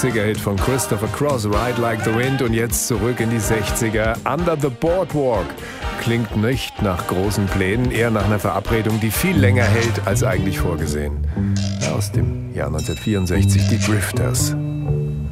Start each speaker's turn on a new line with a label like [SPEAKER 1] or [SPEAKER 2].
[SPEAKER 1] 50er-Hit von Christopher Cross, Ride Like the Wind, und jetzt zurück in die 60er. Under the Boardwalk klingt nicht nach großen Plänen, eher nach einer Verabredung, die viel länger hält als eigentlich vorgesehen. Aus dem Jahr 1964, die Drifters.